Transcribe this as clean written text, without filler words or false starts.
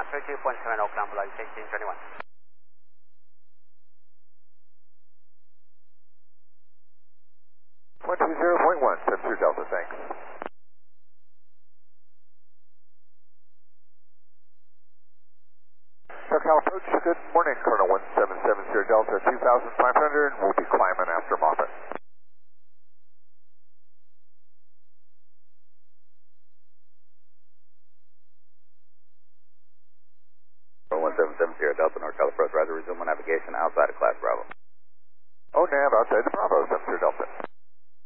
132.7 Oakland, below 1621. 120.1, 70 Delta, thanks. SoCal approach, good morning, Colonel 1770 Delta, 2,500, we'll be climbing after Moffett. 1770 Delta, NorCal approach, riser, resume navigation outside of Class Bravo. Oh, nav outside the Bravo, 70 Delta.